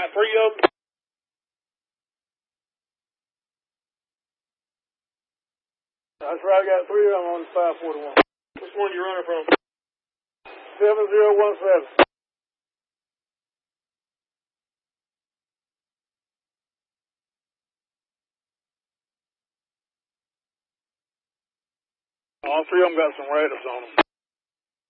Got 3 of them. That's right, I got 3 of them on 541. Which one you running from? 7017. All 3 of them got some radars on them.